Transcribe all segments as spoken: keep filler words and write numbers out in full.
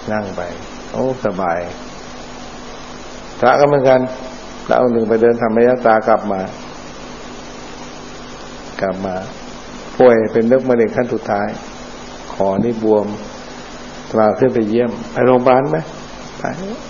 นั่งไปโอ้สบายพระก็เหมือนกันพระองค์หนึ่งไปเดินธรรมยตากลับมากลับมาป่วยเป็นเลือดมะเร็งขั้นสุดท้ายคอนี่บวมมาขึ้นไปเยี่ยมไปโรงพยาบาลไหมไป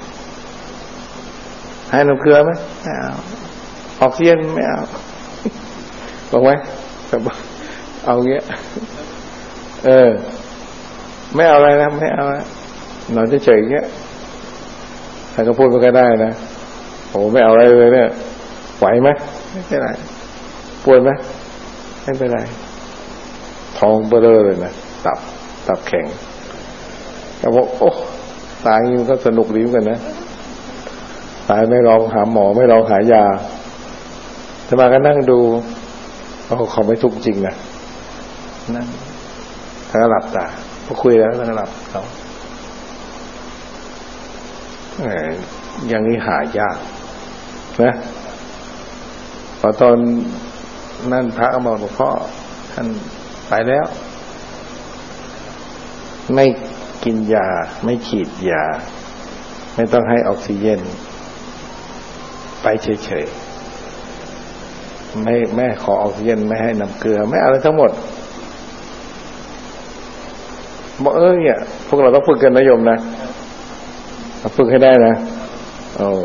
ให้น้ำเกลือไหมไม่เอาออกซิเจนไม่เอาบอกไหมเอาเงี้ยเออไม่เอาอะไรนะไม่เอานอนเฉยๆเงี้ยใครก็พูดก็ได้นะโอ้ไม่เอาอะไรเลยเนี่ยไหวไหมไม่เป็นไรปวดไหมไม่เป็นไรท้องเบลอเลยนะตับตับแข็งก็บอกโอ้ตายมันก็สนุกดีเหมือนกันนะตายไม่ลองหาหมอไม่ลองหายาจะมาก็นั่งดูโอ้เขาไม่ทุกข์จริงนะนั่งถ้าหลับตาพอคุยแล้วถ้าหลับเขาอย่างนี้หายากนะพอตอนนั่นพระก็บอกหลวงพ่อท่านไปแล้วไม่กินยาไม่ฉีดยาไม่ต้องให้ออกซิเจนไปเฉยๆไม่แม่ขอออกซิเจนไม่ให้น้ำเกลือไม่อะไรทั้งหมดบอกเอ้ยเนี่ยพวกเราต้องฝึกกันนะโยมนะฝึกให้ได้นะโอ้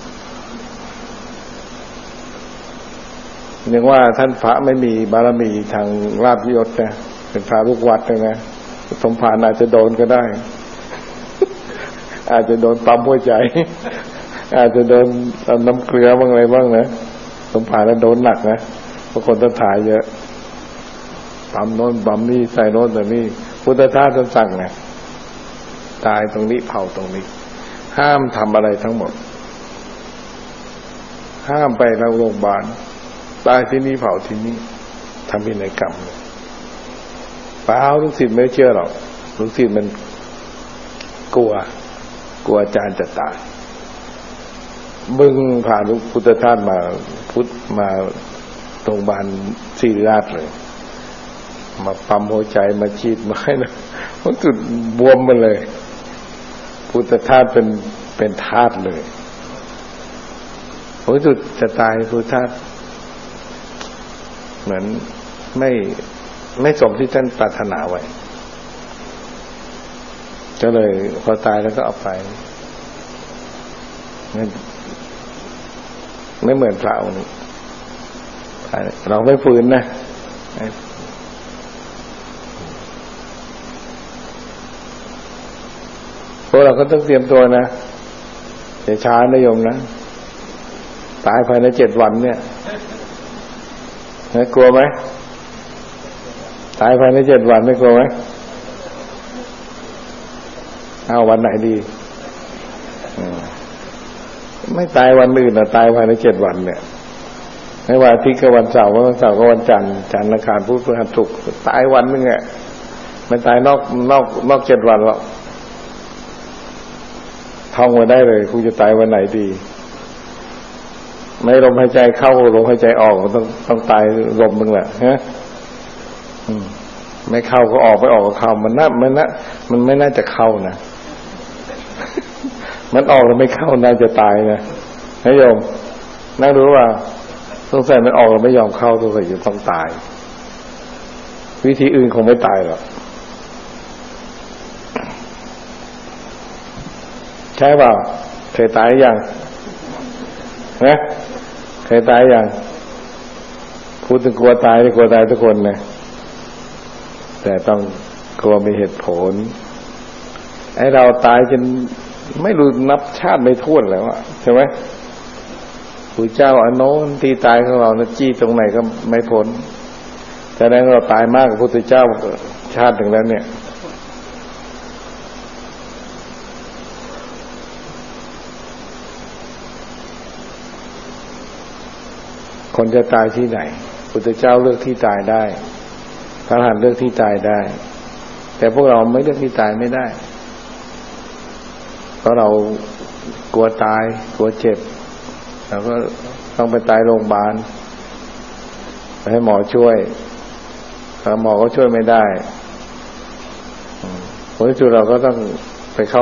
ยังว่าท่านพระไม่มีบารมีทางลาภยศนะเป็นพระลูกวัดเลยนะสมภารอาจจะโดนก็ได้อาจจะโดนปั๊มหัวใจอาจจะโดนน้ำเกลือบ้างอะไรบ้างนะสมภารแล้วโดนหนักนะเพราะคนต้องถ่ายเยอะปั๊มโน้นปั๊มนี่ใส่โน้นแต่นี่พุทธทาสท่านสั่งไงตายตรงนี้เผาตรงนี้ห้ามทำอะไรทั้งหมดห้ามไปโรงพยาบาลตายที่นี่เผาที่นี่ทำพินัยกรรมเปล่าลูกศิษย์ไม่เชื่อหรอกลูกศิษย์มันกลัวกลัวอาจารย์จะตายบึ้งผ่านลูกพุทธทาสมาพุทธมาโรงพยาบาลศิริราชเลยมาปั๊มหัวใจมาฉีดมาให้นะมันจุดบวมมาเลยพุทธทาสเป็นเป็นธาตุเลยโอ้ยจุดจะตายพุทธทาสเหมือนไม่ไม่สมที่ท่านปรารถนาไว้ก็เลยพอตายแล้วก็เอาไปไม่เหมือนพระองค์นี้เราไม่ฟื้นนะพวกเราก็ต้องเตรียมตัวนะอย่าช้านะโยมนะตายภายในเจ็ดวันเนี่ยกลัวไหมตายภายในเจ็ดวันไม่กลัวไหมเอาวันไหนดีไม่ตายวันอื่นนะตายภายในเจ็ดวันเนี่ยไม่ว่าอาทิตย์กับวันเสาร์วันเสาร์กับวันจันทร์จันทร์อังคารพุธพฤหัสศุกร์ตายวันนึงอ่ะไม่ตายนอกนอกนอกเจ็ดวันหรอกท่องไว้ได้เลยคุณจะตายวันไหนดีไม่ลมหายใจเข้าลมหายใจออกต้องต้องตายลมนึงแหละฮะไม่เข้าก็ออกไม่ออกก็เข้ามันน่ามันน่ามันไม่น่าจะเข้านะมันออกแล้วไม่เข้าน่าจะตายนะให้โยมนั่งรู้ว่าสงสัยมันออกแล้วไม่ยอมเข้าสงสัยจะต้องตายวิธีอื่นคงไม่ตายหรอกใช่เปล่าเคยตายยังนะเคยตายยังพูดถึงกลัวตายไม่กลัวตายทุกคนนะแต่ต้องกลัวมีเหตุผลไอ้เราตายจนไม่รู้นับชาติไม่ถ้วนแล้วอ่ะใช่ไหมพระเจ้าอโนนที่ตายของเรานะจี้ตรงไหนก็ไม่พ้นแต่นั้นเราตายมากกว่าพระพุทธเจ้าชาติถึงแล้วเนี่ยคนจะตายที่ไหนพุทธเจ้าเลือกที่ตายได้พระอรหันต์เลือกที่ตายได้แต่พวกเราไม่เลือกที่ตายไม่ได้เพราะเรากลัวตายกลัวเจ็บเราก็ต้องไปตายโรงพยาบาลไปให้หมอช่วยแต่หมอก็ช่วยไม่ได้ผลที่สุดเราก็ต้องไปเข้า